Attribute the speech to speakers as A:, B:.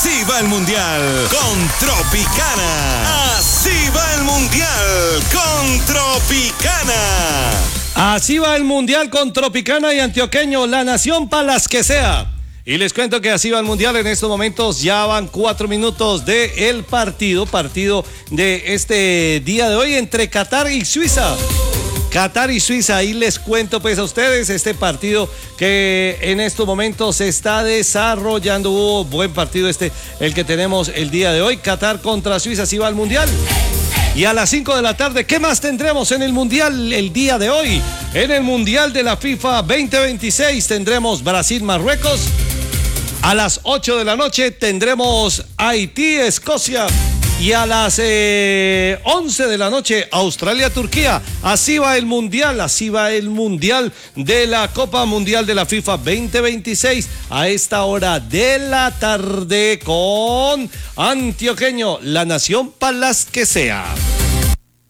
A: Así va el Mundial con Tropicana. Así va el Mundial con Tropicana.
B: Así va el Mundial con Tropicana y Antioqueño, la nación para las que sea. Y les cuento que así va el Mundial. En estos momentos ya van 4 minutos del partido de este día de hoy entre Qatar y Suiza. Qatar y Suiza, ahí les cuento pues a ustedes este partido que en estos momentos se está desarrollando. Buen partido el que tenemos el día de hoy. Qatar contra Suiza, así va el Mundial. Y a las 5 de la tarde, ¿qué más tendremos en el Mundial el día de hoy? En el Mundial de la FIFA 2026 tendremos Brasil-Marruecos. A las 8 de la noche tendremos Haití-Escocia. Y a las 11 de la noche, Australia-Turquía. Así va el Mundial de la Copa Mundial de la FIFA 2026. A esta hora de la tarde con Antioqueño, la nación para las que sea.